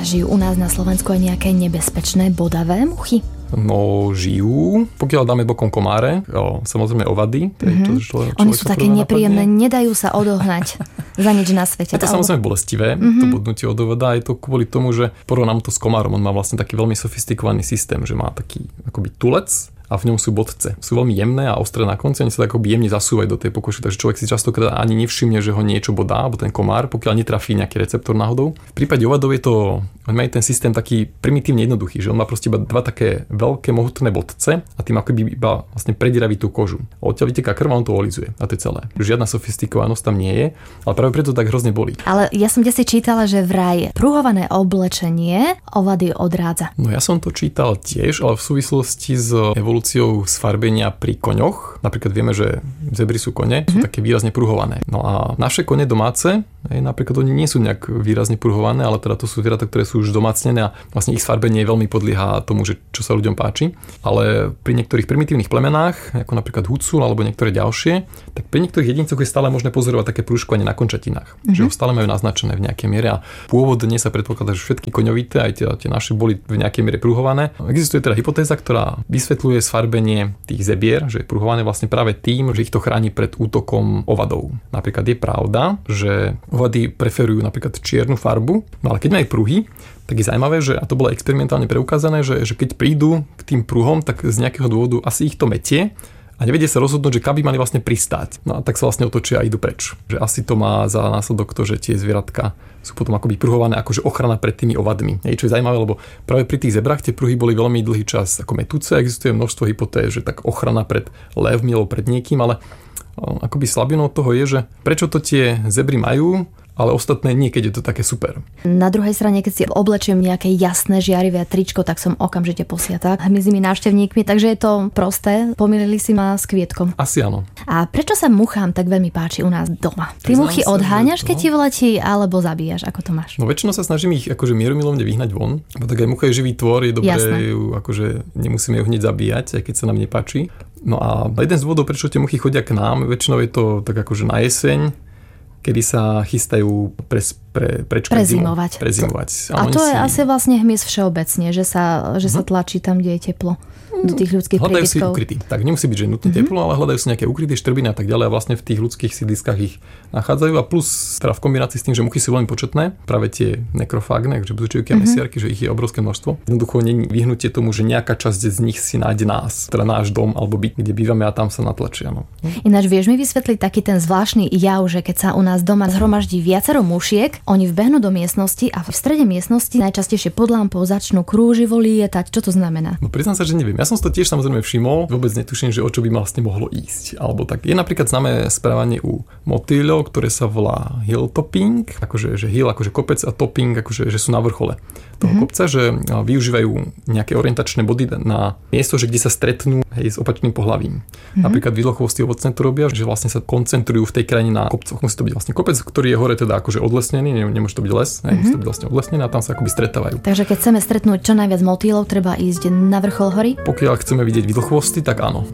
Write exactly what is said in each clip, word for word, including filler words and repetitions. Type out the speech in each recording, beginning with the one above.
žijú u nás na Slovensku aj nejaké nebezpečné bodavé muchy? No, žijú. Pokiaľ dáme bokom komáre, jo, samozrejme ovady. Mm-hmm. To, čo, Oni sú také nepríjemné, napadne. Nedajú sa odohnať za nič na svete. Je to alebo... samozrejme bolestivé, mm-hmm. to bodnutie od ovada. Je to kvôli tomu, že porovnám to s komárom. On má vlastne taký veľmi sofistikovaný systém, že má taký akoby tulec a v ňom sú bodce. Sú veľmi jemné a ostré na konci, oni sa tak akoby jemne zasúvajú do tej pokožky, takže človek si častokrát ani nevšimne, že ho niečo bodá, alebo ten komár, pokiaľ netrafí nejaký receptor náhodou. V prípade ovadov je to, on má ten systém taký primitívne jednoduchý, že on má proste iba dva také veľké mohutné bodce a tým akoby iba vlastne prediraví tú kožu. Odtiaľ vyteká krv a on to olizuje. A to je celé. Žiadna sofistikovanosť tam nie je, ale práve preto tak hrozne bolí. Ale ja som si čítala, že vraj pruhované oblečenie ovady odrádza. No ja som to čítal tiež, ale v súvislosti s evolúciou sfarbenia pri koňoch. Napríklad vieme, že zebry sú kone, sú mm-hmm. také výrazne pruhované. No a naše kone domáce, aj napríklad oni nie sú nejak výrazne pruhované, ale teda to sú zvieratá, ktoré sú už domácnené a vlastne ich sfarbenie veľmi podlieha tomu, že čo sa ľuďom páči. Ale pri niektorých primitívnych plemenách, ako napríklad hucul alebo niektoré ďalšie, tak pri niektorých jedincoch je stále možné pozorovať také prúžkovanie na končatinách. Mm-hmm. Že ho stále majú naznačené v nejakej miere a pôvodne sa predpokladá, že všetky koňovité, aj tie, tie naše boli v nejakej miere pruhované. Existuje teda hypotéza, ktorá vysvetľuje sfarbenie tých zebier, že je pruhované vlastne práve tým, že ich to chráni pred útokom ovadov. Napríklad je pravda, že ovady preferujú napríklad čiernu farbu, no ale keď majú pruhy, tak je zaujímavé, že, a to bolo experimentálne preukázané, že, že keď prídu k tým pruhom, tak z nejakého dôvodu asi ich to metie a nevedia sa rozhodnúť, že kam by mali vlastne pristáť. No a tak sa vlastne otočia a idú preč. Že asi to má za následok to, že tie zvieratka sú potom akoby pruhované akože ochrana pred tými ovadmi. Je, čo je zaujímavé, lebo práve pri tých zebrách tie pruhy boli veľmi dlhý čas ako metúce. Existuje množstvo hypotéz, že tak ochrana pred lévmi alebo pred niekým, ale akoby slabinou toho je, že prečo to tie zebry majú, ale ostatné niekedy je to také super. Na druhej strane, keď si oblečiem nejaké jasné žiarivé tričko, tak som okamžite posiatá hmyzími návštevníkmi, takže je to prosté. Pomýlili si ma s kvietkom. Asi áno. A prečo sa muchám tak veľmi páči u nás doma? Ty muchy odháňaš, keď ti vletí, alebo zabíjaš? Ako to máš? No väčšinou sa snažím ich akože mierumilovne vyhnať von. Bo tak aj mucha je živý tvor, je dobré ju, akože nemusíme ju hneď zabíjať, aj keď sa nám nepáči. No a jeden z dôvodov, prečo tie muchy chodia k nám, väčšinou je to tak akože na jeseň, kedy sa chystajú pre, pre, prečkať prezimovať. Zimu, prezimovať. A to je si... asi vlastne hmyz všeobecne, že sa, že sa tlačí tam, kde je teplo. Do tých ľudských hľadajú príbytkov. Si ukrytí. Tak nemusí byť, že nutne mm-hmm. teplo, ale hľadajú si nejaké ukryté štrbiny a tak ďalej a vlastne v tých ľudských sídliskách ich nachádzajú a plus teda v kombinácii s tým, že muchy sú veľmi početné, práve tie nekrofágne, že buzčujúky a mesiarky, mm-hmm. že ich je obrovské množstvo. Jednoducho nie vyhnutie tomu, že nejaká časť z nich si nájde nás, teda náš dom alebo byt, kde bývame a tam sa natlačia. No. Ináč vieš mi vysvetliť taký ten zvláštny jav, že keď sa u nás doma zhromaždí viacero mušiek, oni vbehnú do miestnosti a v strede miestnosti najčastejšie pod lampou začnú krúživo lietať. Čo to znamená? No priznám sa, že neviem. Ja som to tiež samozrejme všimol, vôbec netuším, že o čo by vlastne mohlo ísť. Alebo tak je napríklad známe správanie u motýľov, ktoré sa volá hilltopping, akože že hill akože kopec a topping akože že sú na vrchole toho mm-hmm. kopca, že využívajú nejaké orientačné body na miesto, že kde sa stretnú hej, s opačným pohlavím. Mm-hmm. Napríklad výlochvostí ovocné to robia, že vlastne sa koncentrujú v tej krajine na kopcoch. Musí to byť vlastne kopec, ktorý je hore teda akože odlesnený, nemôže to byť les, hej, mm-hmm. musí to byť vlastne odlesnené a tam sa akoby stretávajú. Takže keď chceme stretnúť čo najviac motýlov, treba ísť na vrchol hory? Pokiaľ chceme vidieť výlochvosty, tak áno.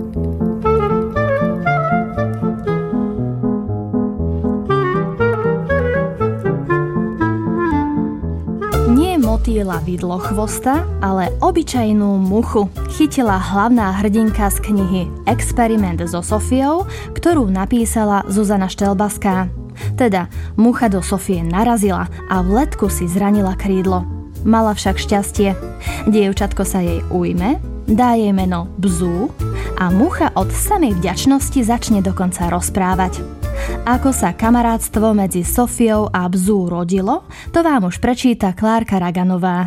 Motýla vidlochvosta, ale obyčajnú muchu chytila hlavná hrdinka z knihy Experiment so Sofiou, ktorú napísala Zuzana Štelbaská. Teda mucha do Sofie narazila a v letku si zranila krídlo. Mala však šťastie. Dievčatko sa jej ujme, dá jej meno Bzú a mucha od samej vďačnosti začne dokonca rozprávať. Ako sa kamarátstvo medzi Sofiou a Bzú rodilo, to vám už prečíta Klárka Raganová.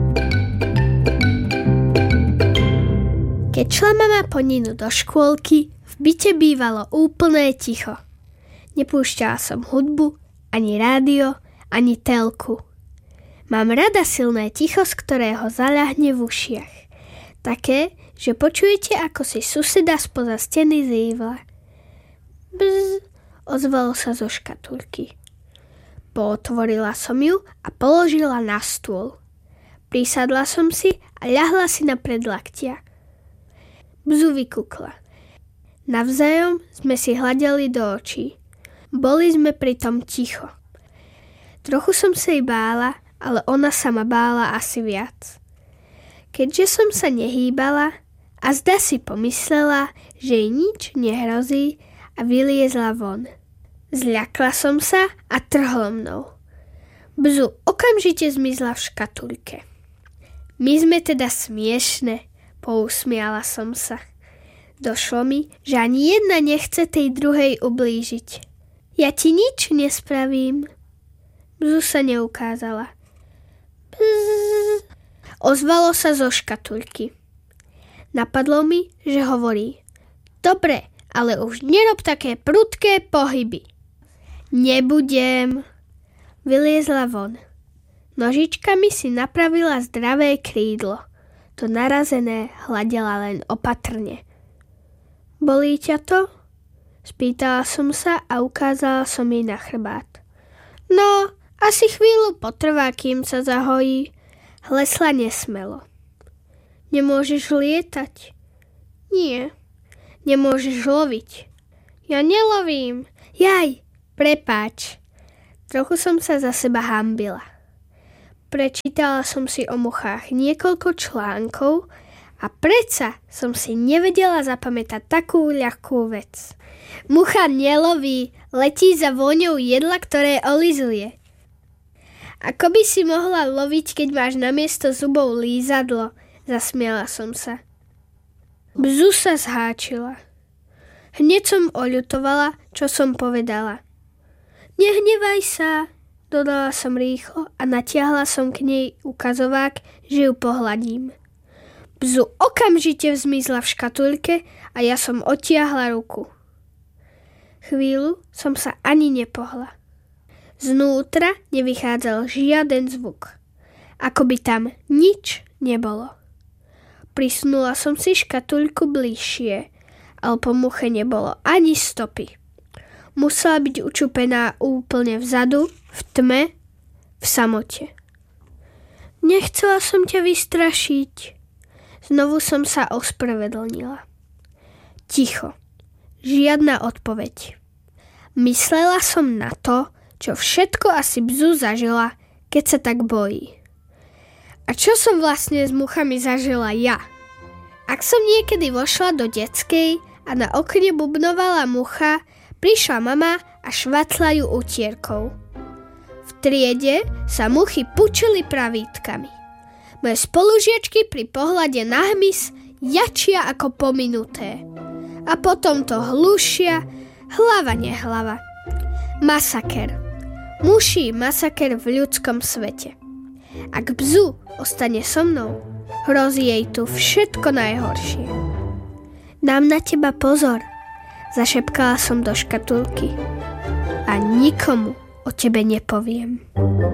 Keď šla mama po Ninu do škôlky, v byte bývalo úplné ticho. Nepúšťala som hudbu, ani rádio, ani telku. Mám rada silné ticho, z ktorého zaľahne v ušiach. Také, že počujete, ako si suseda spoza steny zývla. Bzz, ozvalo sa zo škatulky. Pootvorila som ju a položila na stôl. Prisadla som si a ľahla si na predlaktia. Bzu vykukla. Navzájom sme si hľadeli do očí. Boli sme pritom ticho. Trochu som sa jej bála, ale ona sa ma bála asi viac. Keďže som sa nehýbala a zda si pomyslela, že jej nič nehrozí a vyliezla von. Zľakla som sa a trhlo mnou. Bzu okamžite zmizla v škatulke. My sme teda smiešne, pousmiala som sa. Došlo mi, že ani jedna nechce tej druhej ublížiť. Ja ti nič nespravím. Bzu sa neukázala. Bzz. Ozvalo sa zo škatulky. Napadlo mi, že hovorí: Dobre, ale už nerob také prudké pohyby. Nebudem. Vyliezla von. Nožičkami si napravila zdravé krídlo. To narazené hladela len opatrne. Bolí ťa to? Spýtala som sa a ukázala som jej na chrbát. No, asi chvíľu potrvá, kým sa zahojí. Hlesla nesmelo. Nemôžeš lietať? Nie. Nemôžeš loviť? Ja nelovím. Jaj, prepáč. Trochu som sa za seba hanbila. Prečítala som si o muchách niekoľko článkov a predsa som si nevedela zapamätať takú ľahkú vec. Mucha neloví, letí za vôňou jedla, ktoré olizuje. Ako by si mohla loviť, keď máš namiesto zubov lízadlo? Zasmiala som sa. Bzu sa zháčila. Hneď som oľutovala, čo som povedala. Nehnevaj sa, dodala som rýchlo a natiahla som k nej ukazovák, že ju pohľadím. Bzu okamžite vzmizla v škatulke a ja som odtiahla ruku. Chvíľu som sa ani nepohla. Znútra nevychádzal žiaden zvuk. Ako by tam nič nebolo. Prisunula som si škatuľku bližšie, ale po muche nebolo ani stopy. Musela byť učupená úplne vzadu, v tme, v samote. Nechcela som ťa vystrašiť. Znovu som sa ospravedlnila. Ticho. Žiadna odpoveď. Myslela som na to, čo všetko asi Bzu zažila, keď sa tak bojí. A čo som vlastne s muchami zažila ja? Ak som niekedy vošla do detskej a na okne bubnovala mucha, prišla mama a švacla ju utierkou. V triede sa muchy pučili pravítkami. Moje spolužiačky pri pohľade na hmyz jačia ako pominuté. A potom to hlušia, hlava nehlava. Masaker. Muší masaker v ľudskom svete. Ak Bzu ostane so mnou, hrozí jej tu všetko najhoršie. Dám na teba pozor, zašepkala som do škatulky. A nikomu o tebe nepoviem.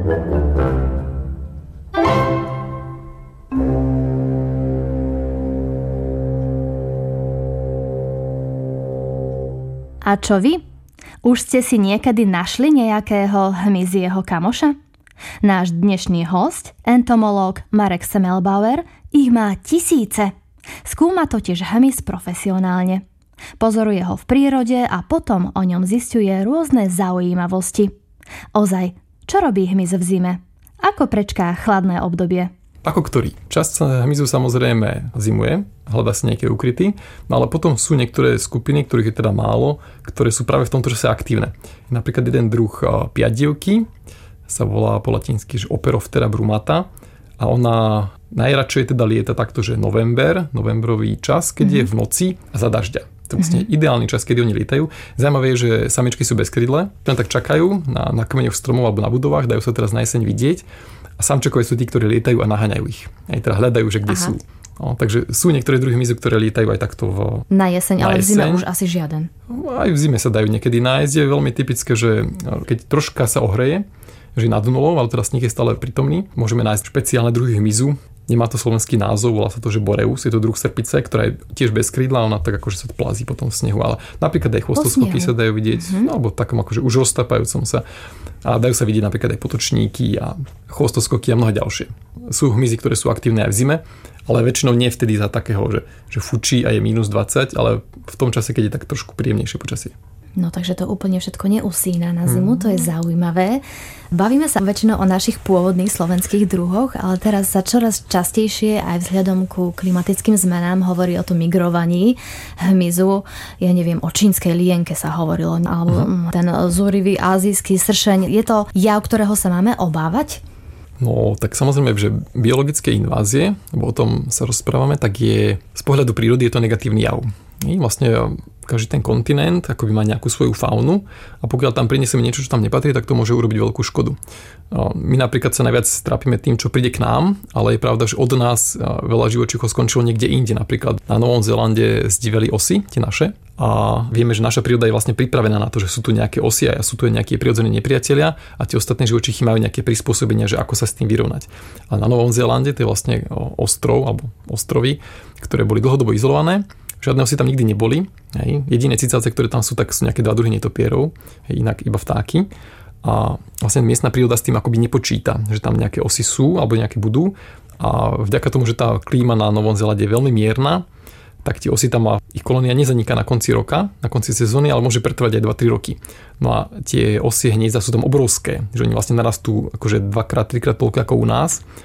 A čo vy? Už ste si niekedy našli nejakého hmyzieho kamoša? Náš dnešný hosť, entomológ Marek Semmelbauer, ich má tisíce. Skúma totiž hmyz profesionálne. Pozoruje ho v prírode a potom o ňom zisťuje rôzne zaujímavosti. Ozaj, čo robí hmyz v zime? Ako prečká chladné obdobie? Ako ktorý? Časť hmyzu samozrejme zimuje, hľadá sa niekde ukrytý, no ale potom sú niektoré skupiny, ktorých je teda málo, ktoré sú práve v tomto čase aktívne. Napríklad jeden druh piatdievky sa volá po latinsky, že Operophthera brumata, a ona najradšej teda lieta takto, že november, novembrový čas, keď mm-hmm. je v noci a za dažďa. To je vlastne mm-hmm. ideálny čas, kedy oni lietajú. Zaujímavé je, že samičky sú bez krydle, len tak čakajú na, na kmeňoch stromov alebo na budovách, dajú sa teraz na jeseň vidieť. A samčekové sú tí, ktorí lietajú a naháňajú ich. Aj teda hľadajú, že kde Aha. sú. No, takže sú niektoré druhy hmyzu, ktoré lietajú aj takto v, na jeseň, na ale jeseň. V zime už asi žiaden. Aj v zime sa dajú niekedy nájsť. Je veľmi typické, že keď troška sa ohreje, že nad nulou, ale teda sníh je stále prítomný, môžeme nájsť špeciálne druhy hmyzu. Nemá to slovenský názov, volá sa to, že Boreus, je to druh srpice, ktorá je tiež bez krídla, ona tak akože sa plazí po tom snehu, ale napríklad aj chvostoskoky sa dajú vidieť, mm-hmm. alebo takom akože už roztápajúcom sa. A dajú sa vidieť napríklad aj potočníky a chvostoskoky a mnohé ďalšie. Sú hmyzy, ktoré sú aktívne aj v zime, ale väčšinou nie vtedy za takého, že, že fučí a je mínus dvadsať, ale v tom čase, keď je tak trošku príjemnejšie počasie. No takže to úplne všetko neusína na zimu, mm. to je zaujímavé. Bavíme sa väčšinou o našich pôvodných slovenských druhoch, ale teraz sa čoraz častejšie aj vzhľadom ku klimatickým zmenám hovorí o tom migrovaní hmyzu. Ja neviem, o čínskej lienke sa hovorilo, alebo mm. ten zúrivý azijský sršeň. Je to jav, ktorého sa máme obávať? No, tak samozrejme, že biologické invázie, lebo o tom sa rozprávame, tak je z pohľadu prírody je to negatívny jav. I vlastne každý ten kontinent akoby má nejakú svoju faunu a pokiaľ tam prinesieme niečo, čo tam nepatrí, tak to môže urobiť veľkú škodu. My napríklad sa najviac trápime tým, čo príde k nám, ale je pravda, že od nás veľa živočíchov skončilo niekde inde. Napríklad na Novom Zélande zdiveli osy, tie naše, a vieme, že naša príroda je vlastne pripravená na to, že sú tu nejaké osy a sú tu nejaké prirodzení nepriatelia a tie ostatné živočichy majú nejaké prispôsobenia, že ako sa s tým vyrovnať. Ale na Novom Zélande to je vlastne ostrov alebo ostrovy, ktoré boli dlhodobo izolované. Žiadne osy tam nikdy neboli. Hej. Jediné cicavce, ktoré tam sú, tak sú nejaké dva druhy netopierov, hej, inak iba vtáky. A vlastne miestna príroda s tým akoby nepočíta, že tam nejaké osy sú alebo nejaké budú. A vďaka tomu, že tá klíma na Novom Zélande je veľmi mierna, tak tie osy tam má, ich kolónia nezaniká na konci roka, na konci sezóny, ale môže pretrvať aj dva tri roky. No a tie osy hniezda sú tam obrovské, že oni vlastne narastú akože dvakrát, trikrát toľko ako u nás